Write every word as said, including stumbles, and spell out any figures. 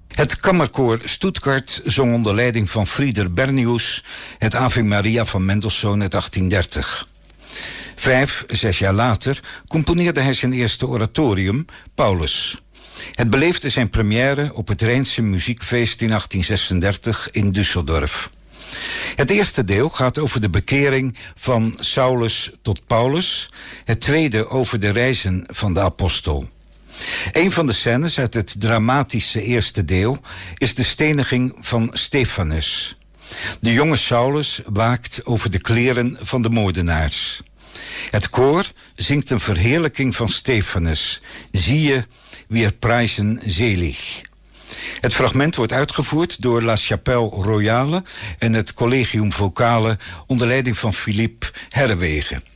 Het Kammerkoor Stuttgart zong onder leiding van Frieder Bernius het Ave Maria van Mendelssohn uit achttien dertig. Vijf, zes jaar later componeerde hij zijn eerste oratorium, Paulus. Het beleefde zijn première op het Rijnse Muziekfeest in achttien zesendertig in Düsseldorf. Het eerste deel gaat over de bekering van Saulus tot Paulus, het tweede over de reizen van de apostel. Een van de scènes uit het dramatische eerste deel is de steniging van Stefanus. De jonge Saulus waakt over de kleren van de moordenaars. Het koor zingt een verheerlijking van Stefanus. Zie je, wir prijzen selig. Het fragment wordt uitgevoerd door La Chapelle Royale en het Collegium Vocale onder leiding van Philippe Herrewegen.